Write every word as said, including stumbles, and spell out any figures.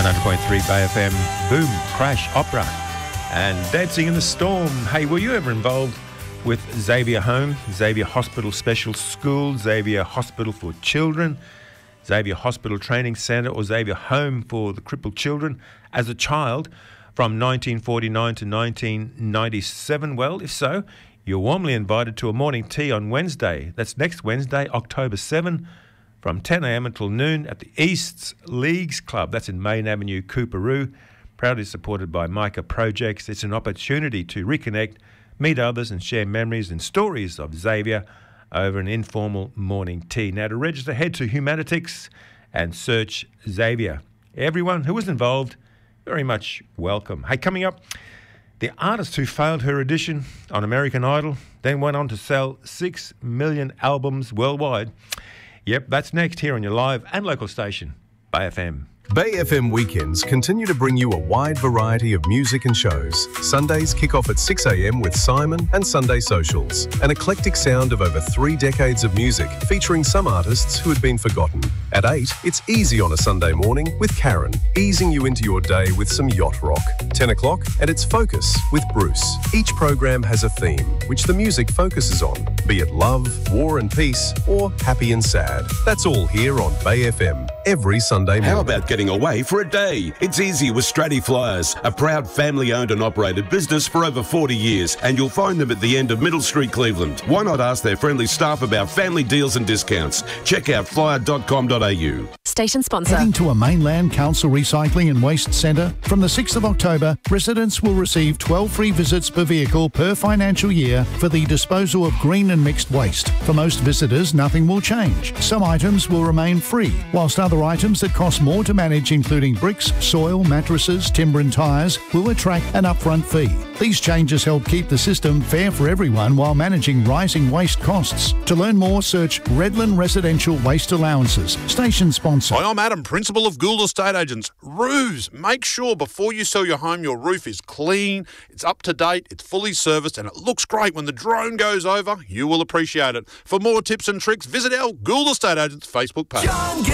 ninety point three Bay F M, Boom, Crash, Opera, and Dancing in the Storm. Hey, were you ever involved with Xavier Home, Xavier Hospital Special School, Xavier Hospital for Children, Xavier Hospital Training Centre, or Xavier Home for the Crippled Children as a child from nineteen forty-nine to nineteen ninety-seven? Well, if so, you're warmly invited to a morning tea on Wednesday. That's next Wednesday, October seventh, from ten a m until noon at the East's Leagues Club. That's in Main Avenue, Coorparoo. Proudly supported by Micah Projects. It's an opportunity to reconnect, meet others and share memories and stories of Xavier over an informal morning tea. Now, to register, head to Humanitix and search Xavier. Everyone who was involved, very much welcome. Hey, coming up, the artist who failed her audition on American Idol then went on to sell six million albums worldwide. Yep, that's next here on your live and local station, Bay F M. Bay F M weekends continue to bring you a wide variety of music and shows. Sundays kick off at six a m with Simon and Sunday Socials, an eclectic sound of over three decades of music featuring some artists who had been forgotten. At eight, it's Easy on a Sunday morning with Karen, easing you into your day with some yacht rock. ten o'clock, and it's Focus with Bruce. Each program has a theme, which the music focuses on, be it love, war and peace, or happy and sad. That's all here on Bay F M, every Sunday morning. How about getting away for a day? It's easy with Stratty Flyers, a proud family-owned and operated business for over forty years, and you'll find them at the end of Middle Street, Cleveland. Why not ask their friendly staff about family deals and discounts? Check out flyer dot com dot a u. Station sponsor. Heading to a Mainland Council Recycling and Waste Centre? From the sixth of October, residents will receive twelve free visits per vehicle per financial year for the disposal of green and mixed waste. For most visitors, nothing will change. Some items will remain free, whilst other items that cost more to manage, including bricks, soil, mattresses, timber and tyres, will attract an upfront fee. These changes help keep the system fair for everyone while managing rising waste costs. To learn more, search Redland Residential Waste Allowances. Station sponsor. Hi, I'm Adam, Principal of Gould Estate Agents. Roofs. Make sure before you sell your home, your roof is clean, it's up to date, it's fully serviced, and it looks great when the drone goes over. You will appreciate it. For more tips and tricks, visit our Gould Estate Agents Facebook page.